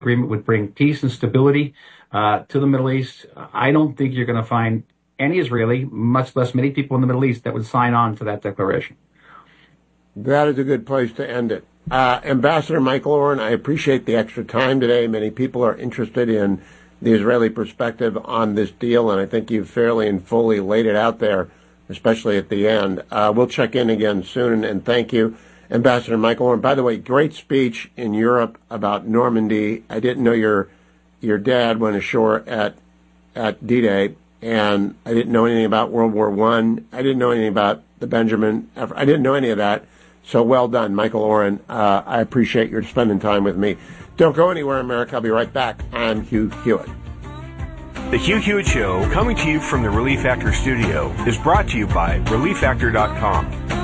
agreement would bring peace and stability to the Middle East. I don't think you're going to find any Israeli, much less many people in the Middle East, that would sign on to that declaration. That is a good place to end it. Ambassador Michael Oren, I appreciate the extra time today. Many people are interested in the Israeli perspective on this deal, and I think you've fairly and fully laid it out there, especially at the end. We'll check in again soon, and thank you, Ambassador Michael Oren. By the way, great speech in Europe about Normandy. I didn't know your dad went ashore at D-Day, and I didn't know anything about World War I. I didn't know anything about the Benjamin. I didn't know any of that. So well done, Michael Oren. I appreciate your spending time with me. Don't go anywhere, America. I'll be right back. I'm Hugh Hewitt. The Hugh Hewitt Show, coming to you from the Relief Factor studio, is brought to you by ReliefFactor.com.